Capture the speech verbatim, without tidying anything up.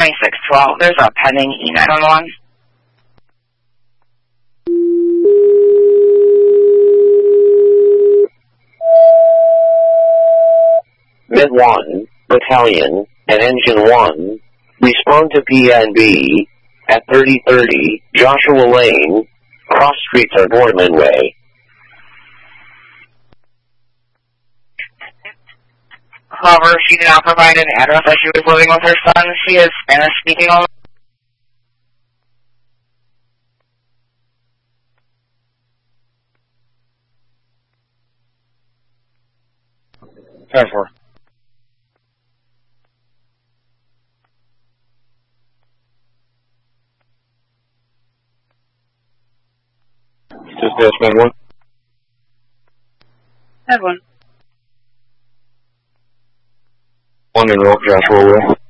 twenty-six twelve. There's a pending E nine one one. Med one, Battalion, and Engine one, respond to P N B at thirty thirty Joshua Lane, cross streets are Boardman Way. However, she did not provide an address that she was living with her son. She is Spanish speaking only. ten four. Dispatch Med one. Med one. One in Joshua Way.